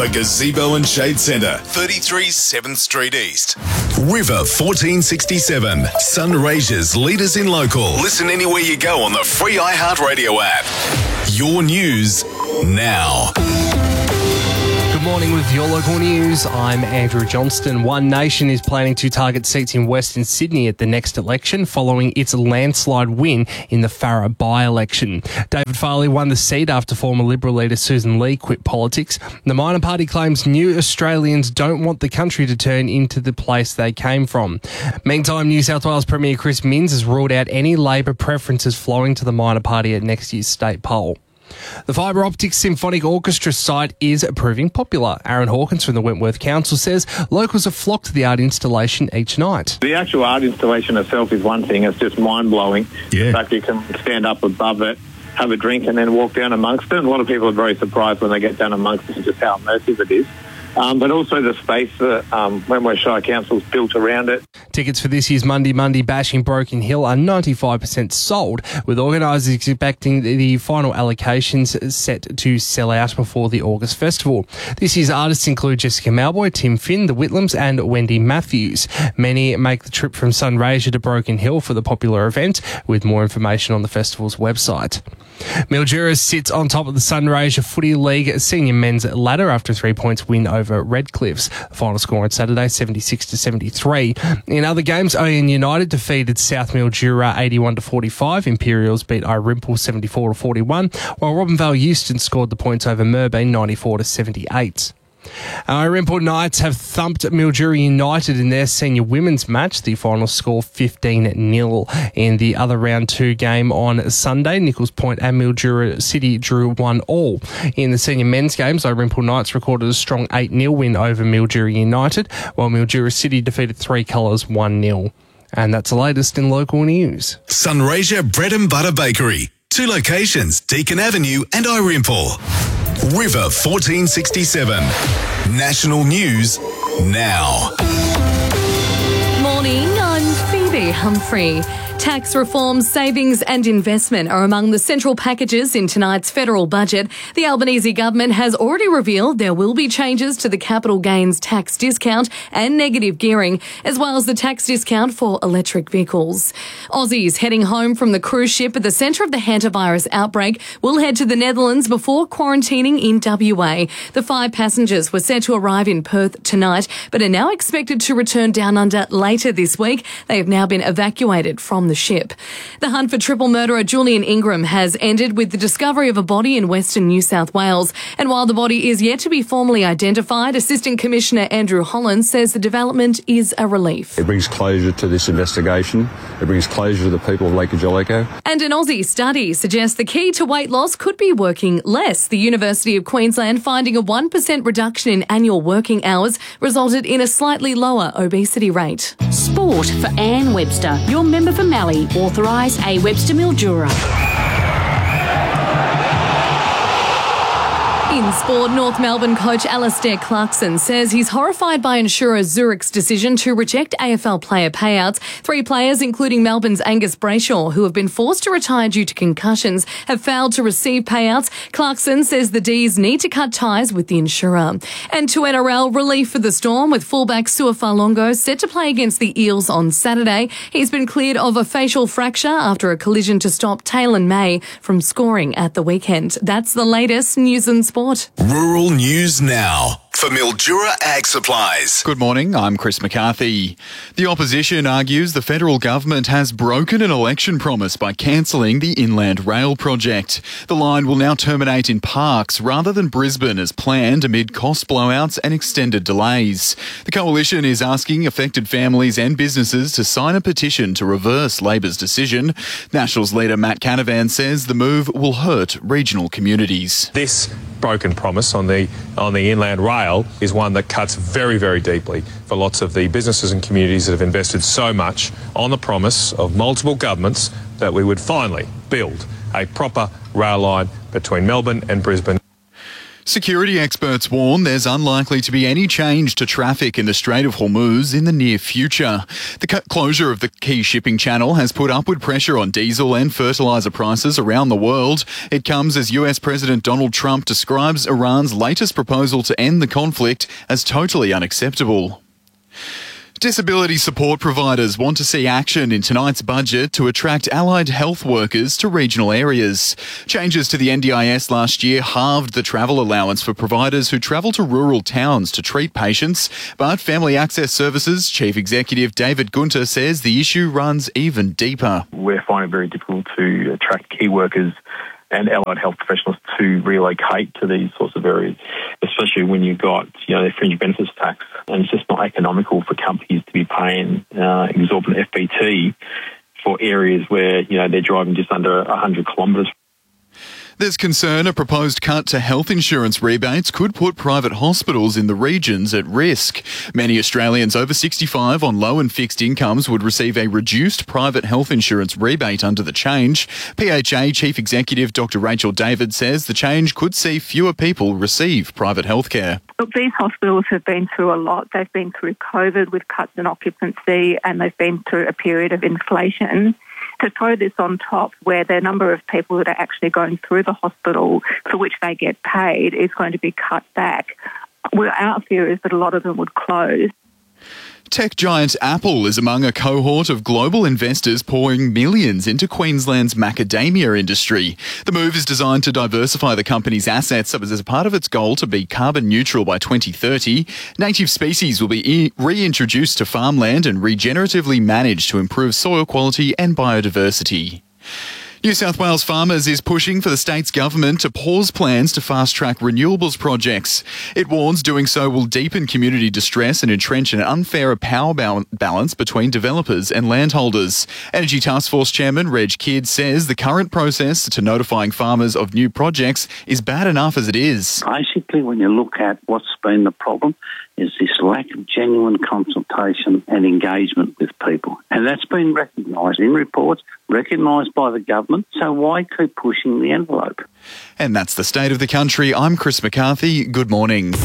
The Gazebo and Shade Centre, 33 7th Street East. River 1467, Sunraysia's leaders in local. Listen anywhere you go on the free iHeartRadio app. Your news now. Good morning with your local news. I'm Andrew Johnston. One Nation is planning to target seats in Western Sydney at the next election following its landslide win in the Farrer by-election. David Farley won the seat after former Liberal leader Susan Lee quit politics. The minor party claims new Australians don't want the country to turn into the place they came from. Meantime, New South Wales Premier Chris Minns has ruled out any Labor preferences flowing to the minor party at next year's state poll. The Fibre Optics Symphonic Orchestra site is proving popular. Aaron Hawkins from the Wentworth Council says locals have flocked to the art installation each night. The actual art installation itself is one thing. It's just mind-blowing. Yeah. In fact, you can stand up above it, have a drink and then walk down amongst it. And a lot of people are very surprised when they get down amongst it just how immersive it is. But also the space that Wentworth Shire Council's built around it. Tickets for this year's Monday Bash in Broken Hill are 95% sold, with organisers expecting the final allocations set to sell out before the August festival. This year's artists include Jessica Malboy, Tim Finn, The Whitlams and Wendy Matthews. Many make the trip from Sunraysia to Broken Hill for the popular event, with more information on the festival's website. Mildura sits on top of the Sunraysia Footy League senior men's ladder after a 3 points win over Redcliffs. The final score on Saturday, 76-73. In other games, Oyen United defeated South Mildura 81-45. Imperials beat Irimple 74-41, while Robinvale Euston scored the points over Merbane 94-78. Irimple Knights have thumped Mildura United in their senior women's match. The final score 15-0. In the other round 2 game on Sunday, Nichols Point and Mildura City drew 1-1. In the senior men's games, Irimple Knights recorded a strong 8-0 win over Mildura United, while Mildura City defeated Three Colours 1-0. And that's the latest in local news. Sunraysia Bread and Butter Bakery. 2 locations, Deakin Avenue and Irimple. River 1467. National News now. Morning, I'm Phoebe Humphrey. Tax reform, savings and investment are among the central packages in tonight's federal budget. The Albanese government has already revealed there will be changes to the capital gains tax discount and negative gearing, as well as the tax discount for electric vehicles. Aussies heading home from the cruise ship at the centre of the hantavirus outbreak will head to the Netherlands before quarantining in WA. The 5 passengers were said to arrive in Perth tonight, but are now expected to return down under later this week. They have now been evacuated from the ship. The hunt for triple murderer Julian Ingram has ended with the discovery of a body in Western New South Wales. And while the body is yet to be formally identified, Assistant Commissioner Andrew Holland says the development is a relief. It brings closure to this investigation. It brings closure to the people of Lake Angelico. And an Aussie study suggests the key to weight loss could be working less. The University of Queensland finding a 1% reduction in annual working hours resulted in a slightly lower obesity rate. Sport for Anne Webster, your member for Mallee, authorised A. Webster Mildura. In sport, North Melbourne coach Alastair Clarkson says he's horrified by insurer Zurich's decision to reject AFL player payouts. 3 players, including Melbourne's Angus Brayshaw, who have been forced to retire due to concussions, have failed to receive payouts. Clarkson says the D's need to cut ties with the insurer. And to NRL, relief for the Storm, with fullback Su'Falongo set to play against the Eels on Saturday. He's been cleared of a facial fracture after a collision to stop Taylor May from scoring at the weekend. That's the latest news and sport. Rural News now. For Mildura Ag Supplies. Good morning, I'm Chris McCarthy. The opposition argues the federal government has broken an election promise by cancelling the Inland Rail project. The line will now terminate in Parkes rather than Brisbane as planned amid cost blowouts and extended delays. The coalition is asking affected families and businesses to sign a petition to reverse Labor's decision. Nationals leader Matt Canavan says the move will hurt regional communities. This broken promise on the Inland Rail is one that cuts very, very deeply for lots of the businesses and communities that have invested so much on the promise of multiple governments that we would finally build a proper rail line between Melbourne and Brisbane. Security experts warn there's unlikely to be any change to traffic in the Strait of Hormuz in the near future. The closure of the key shipping channel has put upward pressure on diesel and fertiliser prices around the world. It comes as US President Donald Trump describes Iran's latest proposal to end the conflict as totally unacceptable. Disability support providers want to see action in tonight's budget to attract allied health workers to regional areas. Changes to the NDIS last year halved the travel allowance for providers who travel to rural towns to treat patients, but Family Access Services Chief Executive David Gunter says the issue runs even deeper. We're finding it very difficult to attract key workers and allied health professionals to relocate to these sorts of areas, especially when you've got, the fringe benefits tax. And it's just not economical for companies to be paying exorbitant FBT for areas where, they're driving just under 100 kilometres. There's concern a proposed cut to health insurance rebates could put private hospitals in the regions at risk. Many Australians over 65 on low and fixed incomes would receive a reduced private health insurance rebate under the change. PHA Chief Executive Dr Rachel David says the change could see fewer people receive private health care. Look, these hospitals have been through a lot. They've been through COVID with cuts in occupancy, and they've been through a period of inflation. To throw this on top, where the number of people that are actually going through the hospital for which they get paid is going to be cut back, our fear is that a lot of them would close. Tech giant Apple is among a cohort of global investors pouring millions into Queensland's macadamia industry. The move is designed to diversify the company's assets as a part of its goal to be carbon neutral by 2030. Native species will be reintroduced to farmland and regeneratively managed to improve soil quality and biodiversity. New South Wales Farmers is pushing for the state's government to pause plans to fast-track renewables projects. It warns doing so will deepen community distress and entrench an unfair power balance between developers and landholders. Energy Taskforce Chairman Reg Kidd says the current process to notifying farmers of new projects is bad enough as it is. Basically, when you look at what's been the problem, is this lack of genuine consultation and engagement with people. And that's been recognised in reports, recognised by the government, so why keep pushing the envelope? And that's the state of the country. I'm Chris McCarthy. Good morning.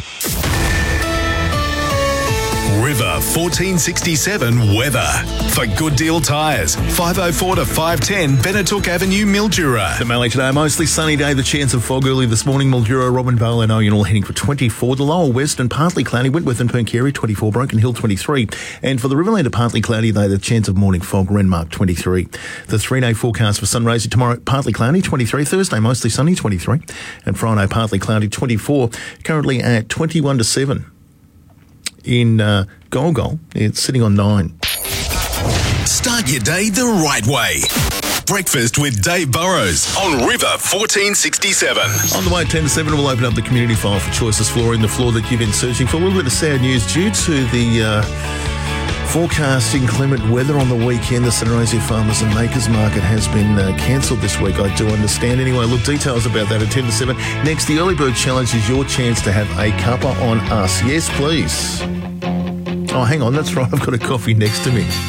River 1467 weather. For Good Deal Tyres, 504 to 510 Benetook Avenue, Mildura. The Mallee today, mostly sunny day. The chance of fog early this morning. Mildura, Robinvale and Oyen all heading for 24. The lower western partly cloudy. Wentworth and Percarey 24. Broken Hill 23. And for the Riverlander, partly cloudy though. The chance of morning fog. Renmark 23. The 3-day forecast for Sunraysia tomorrow, partly cloudy 23. Thursday, mostly sunny 23. And Friday, partly cloudy 24. Currently at 21 to 7. In Golgol, it's sitting on 9. Start your day the right way. Breakfast with Dave Burrows on River 1467. On the way at 10 to 7, we'll open up the community file for Choices Flooring, the floor that you've been searching for. A little bit of sad news due to the forecast inclement weather on the weekend. The Sunraysia Farmers and Makers Market has been cancelled this week, I do understand. Anyway, look, details about that at 10 to 7. Next, the Early Bird Challenge is your chance to have a cuppa on us. Yes, please. Oh, hang on, that's right, I've got a coffee next to me.